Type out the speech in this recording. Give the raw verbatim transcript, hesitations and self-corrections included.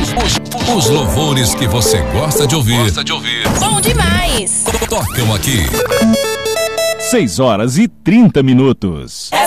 Os, os louvores que você gosta de ouvir. Gosta de ouvir. Bom demais. Tocam aqui. seis horas e trinta minutos.